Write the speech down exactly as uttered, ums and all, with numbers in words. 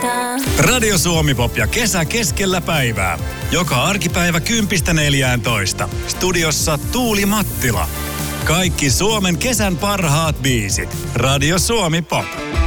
Radio Suomi Pop ja kesä keskellä päivää. Joka arkipäivä kympistä neljääntoista. Studiossa Tuuli Mattila. Kaikki Suomen kesän parhaat biisit. Radio Suomi Pop.